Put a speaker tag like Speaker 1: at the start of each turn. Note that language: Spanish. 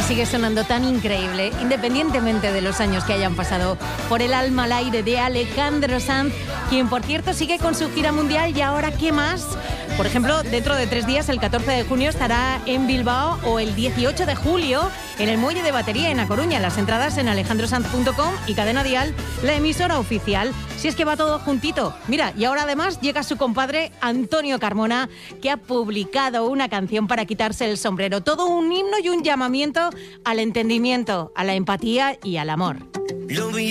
Speaker 1: Sigue sonando tan increíble, independientemente de los años que hayan pasado. Por el alma al aire de Alejandro Sanz, quien por cierto sigue con su gira mundial. Y ahora, ¿qué más? Por ejemplo, dentro de 3 días, el 14 de junio, estará en Bilbao, o el 18 de julio en el Muelle de Batería en A Coruña. Las entradas en alejandrosanz.com y Cadena Dial, la emisora oficial. Si es que va todo juntito. Mira, y ahora además llega su compadre Antonio Carmona, que ha publicado una canción para quitarse el sombrero. Todo un himno y un llamamiento al entendimiento, a la empatía y al amor.